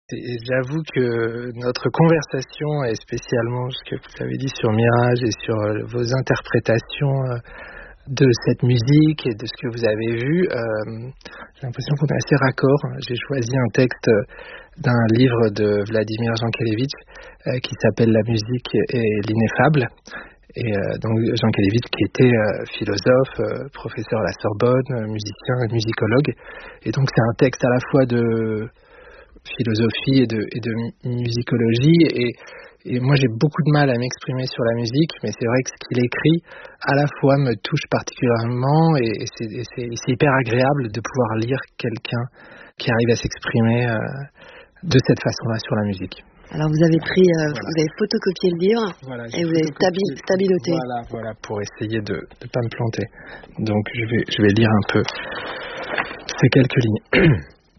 Et j'avoue que notre conversation, et spécialement ce que vous avez dit sur Mirage et sur vos interprétations de cette musique et de ce que vous avez vu, j'ai l'impression qu'on est assez raccord. J'ai choisi un texte d'un livre de Vladimir Jankélévitch qui s'appelle La musique et l'ineffable. Et donc Jankélévitch qui était philosophe, professeur à la Sorbonne, musicien et musicologue. Et donc c'est un texte à la fois de philosophie et de musicologie. Et moi j'ai beaucoup de mal à m'exprimer sur la musique, mais c'est vrai que ce qu'il écrit à la fois me touche particulièrement et c'est hyper agréable de pouvoir lire quelqu'un qui arrive à s'exprimer de cette façon-là sur la musique. Alors vous avez pris, vous avez photocopié le livre, voilà, et vous avez stabiloté. Voilà, pour essayer de ne pas me planter. Donc je vais lire un peu ces quelques lignes.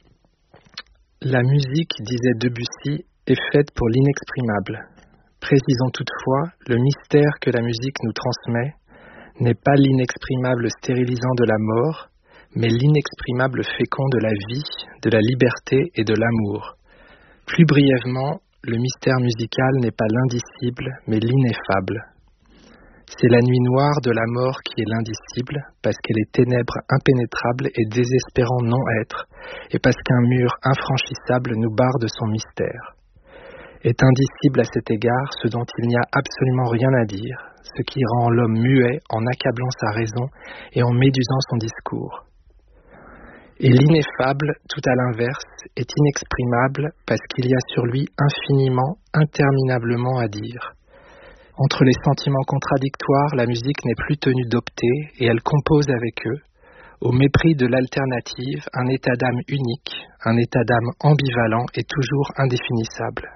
La musique, disait Debussy, est faite pour l'inexprimable. Précisons toutefois, le mystère que la musique nous transmet n'est pas l'inexprimable stérilisant de la mort, mais l'inexprimable fécond de la vie, de la liberté et de l'amour. Plus brièvement, le mystère musical n'est pas l'indicible, mais l'ineffable. C'est la nuit noire de la mort qui est l'indicible, parce qu'elle est ténèbre impénétrable et désespérant non-être, et parce qu'un mur infranchissable nous barre de son mystère. Est indicible à cet égard ce dont il n'y a absolument rien à dire, ce qui rend l'homme muet en accablant sa raison et en médusant son discours. Et l'ineffable, tout à l'inverse, est inexprimable parce qu'il y a sur lui infiniment, interminablement à dire. Entre les sentiments contradictoires, la musique n'est plus tenue d'opter et elle compose avec eux, au mépris de l'alternative, un état d'âme unique, un état d'âme ambivalent et toujours indéfinissable.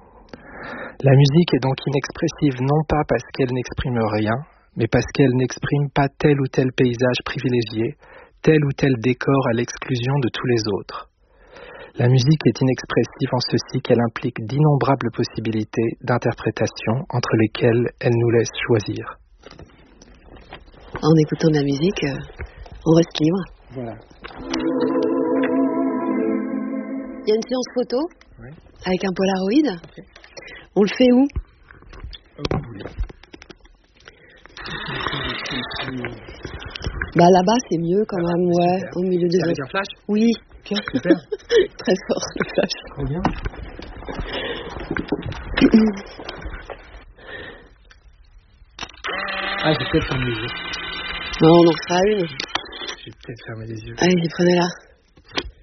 La musique est donc inexpressive non pas parce qu'elle n'exprime rien, mais parce qu'elle n'exprime pas tel ou tel paysage privilégié, tel ou tel décor à l'exclusion de tous les autres. La musique est inexpressive en ceci qu'elle implique d'innombrables possibilités d'interprétation entre lesquelles elle nous laisse choisir. En écoutant de la musique, on reste libre. Voilà. Il y a une séance photo, oui, avec un Polaroid. Okay. On le fait où? Vous voulez. Bah là-bas c'est mieux quand même, ouais, super. Au milieu des Avec autres. un flash? Oui. Ok, super. Très fort le flash. Trop bien. J'ai peut-être fermé les yeux. Non, on en fera une. J'ai peut-être fermé les yeux. Allez, prenez-la.